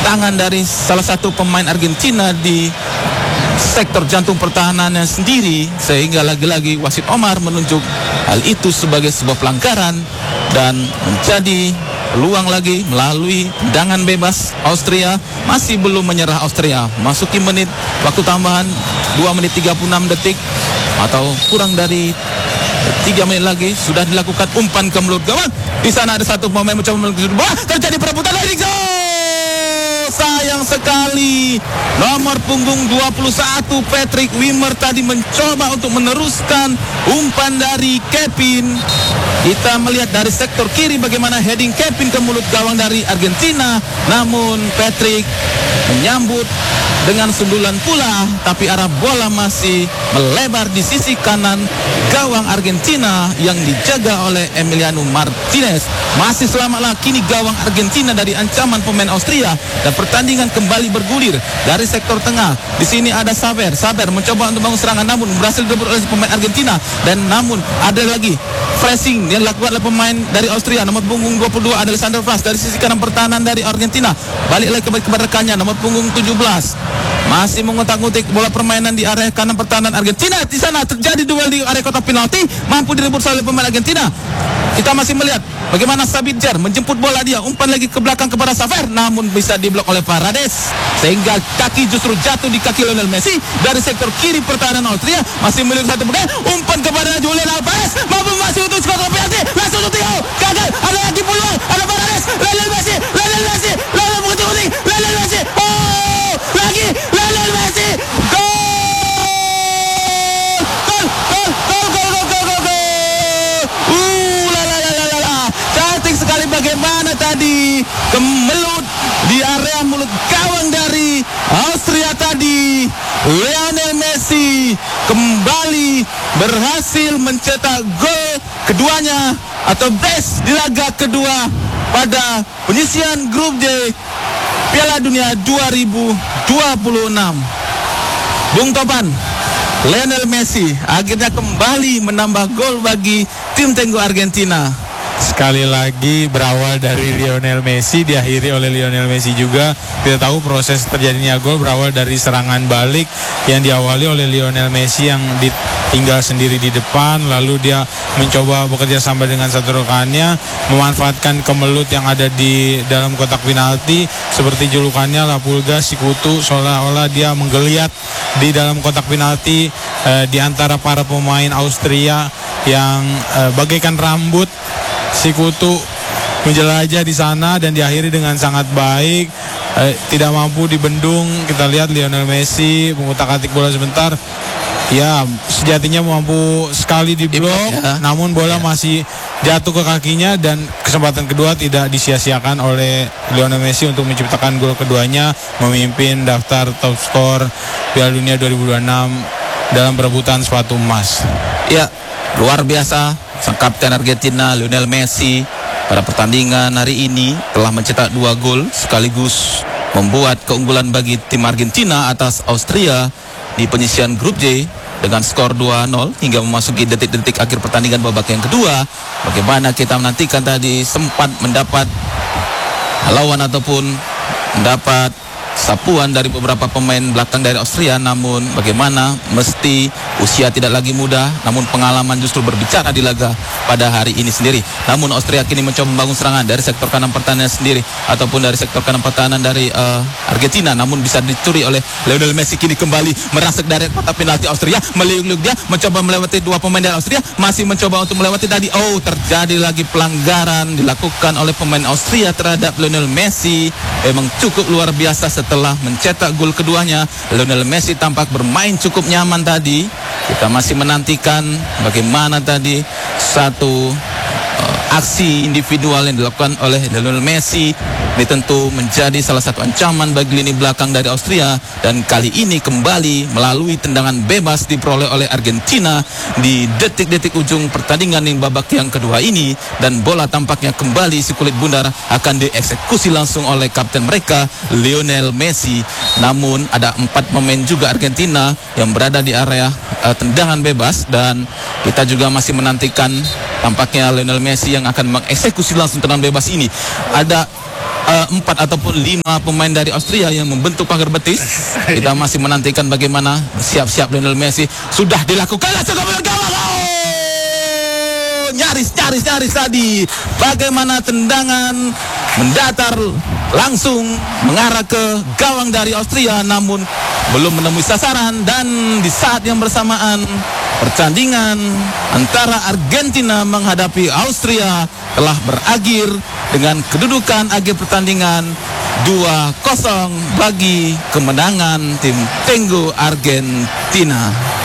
tangan dari salah satu pemain Argentina di sektor jantung pertahanannya sendiri, sehingga lagi-lagi wasit Omar menunjuk hal itu sebagai sebuah pelanggaran dan menjadi peluang lagi melalui tendangan bebas. Austria masih belum menyerah. Austria masuki menit waktu tambahan 2 menit 36 detik atau kurang dari 3 menit lagi sudah dilakukan umpan ke mulut gawang. Di sana ada satu pemain mencoba menuju bola, terjadi perebutan dari sayang sekali nomor punggung 21 Patrick Wimmer tadi mencoba untuk meneruskan umpan dari Kevin. Kita melihat dari sektor kiri bagaimana heading Kevin ke mulut gawang dari Argentina, namun Patrick menyambut dengan sundulan pula, tapi arah bola masih melebar di sisi kanan gawang Argentina yang dijaga oleh Emiliano Martinez. Masih selamatlah kini gawang Argentina dari ancaman pemain Austria dan pertandingan kembali bergulir dari sektor tengah. Di sini ada Saber mencoba untuk bangun serangan namun berhasil direbut oleh pemain Argentina, dan namun ada lagi pressing yang dilakukan oleh pemain dari Austria. Nomor punggung 22 ada Alexander Fras dari sisi kanan pertahanan dari Argentina. Balik lagi kepada rekannya nomor punggung 17. Masih mengutak-ngutik bola permainan di area kanan pertahanan Argentina. Di sana terjadi duel di area kotak penalti, mampu direbut oleh pemain Argentina. Kita masih melihat bagaimana Sabitzer menjemput bola, dia umpan lagi ke belakang kepada Saver, namun bisa diblok oleh Paredes sehingga kaki justru jatuh di kaki Lionel Messi. Dari sektor kiri pertahanan Austria masih melihat satu pemain, umpan kepada Julian Alvarez, mampu masuk untuk skor penalti, langsung untuk Theo, gagal, ada lagi peluang, ada Paredes, Lionel Messi, Lionel mengutik, Lionel Messi, oh, lagi Lionel Messi, gol! Sekali bagaimana tadi kemelut di area mulut gawang dari Austria tadi. Lionel Messi kembali berhasil mencetak gol keduanya atau brace di laga kedua pada penyisian grup J Piala Dunia 2026. Bung Topan, Lionel Messi akhirnya kembali menambah gol bagi tim tenggo Argentina. Sekali lagi berawal dari Lionel Messi, diakhiri oleh Lionel Messi juga. Kita tahu proses terjadinya gol berawal dari serangan balik yang diawali oleh Lionel Messi yang ditinggal sendiri di depan, lalu dia mencoba bekerja sama dengan satu rekannya, memanfaatkan kemelut yang ada di dalam kotak penalti seperti julukannya La Pulga, Sikutu, seolah-olah dia menggeliat di dalam kotak penalti di antara para pemain Austria yang bagaikan rambut. Sikutu menjelajah di sana dan diakhiri dengan sangat baik, tidak mampu dibendung. Kita lihat Lionel Messi mengutak-atik bola sebentar, ya sejatinya mampu sekali diblok, namun bola masih jatuh ke kakinya dan kesempatan kedua tidak disia-siakan oleh Lionel Messi untuk menciptakan gol keduanya, memimpin daftar top skor Piala Dunia 2026 dalam perebutan sepatu emas. Ya, luar biasa. Sang kapten Argentina Lionel Messi pada pertandingan hari ini telah mencetak 2 gol sekaligus membuat keunggulan bagi tim Argentina atas Austria di penyisian grup J dengan skor 2-0 hingga memasuki detik-detik akhir pertandingan babak yang kedua. Bagaimana kita menantikan tadi sempat mendapat lawan ataupun mendapat sapuan dari beberapa pemain belakang dari Austria, namun bagaimana mesti usia tidak lagi muda, namun pengalaman justru berbicara di laga pada hari ini sendiri. Namun Austria kini mencoba membangun serangan dari sektor kanan pertahanan sendiri ataupun dari sektor kanan pertahanan dari Argentina, namun bisa dicuri oleh Lionel Messi. Kini kembali merasuk dari kotak penalti Austria, meliuk-liuk dia mencoba melewati 2 pemain dari Austria, masih mencoba untuk melewati tadi. Oh, terjadi lagi pelanggaran dilakukan oleh pemain Austria terhadap Lionel Messi. Emang cukup luar biasa. Setelah mencetak gol keduanya, Lionel Messi tampak bermain cukup nyaman tadi. Kita masih menantikan bagaimana tadi satu aksi individual yang dilakukan oleh Lionel Messi. Ini tentu menjadi salah satu ancaman bagi lini belakang dari Austria, dan kali ini kembali melalui tendangan bebas diperoleh oleh Argentina di detik-detik ujung pertandingan di babak yang kedua ini, dan bola tampaknya kembali si kulit bundar akan dieksekusi langsung oleh kapten mereka Lionel Messi. Namun ada 4 pemain juga Argentina yang berada di area tendangan bebas, dan kita juga masih menantikan tampaknya Lionel Messi yang akan mengeksekusi langsung tendangan bebas ini. Ada 4 ataupun 5 pemain dari Austria yang membentuk pagar betis. Kita masih menantikan bagaimana siap-siap Lionel Messi. Sudah dilakukan gawang. Nyaris tadi. Bagaimana tendangan mendatar langsung mengarah ke gawang dari Austria, namun belum menemui sasaran. Dan di saat yang bersamaan pertandingan antara Argentina menghadapi Austria telah berakhir dengan kedudukan akhir pertandingan 2-0 bagi kemenangan tim Tenggo Argentina.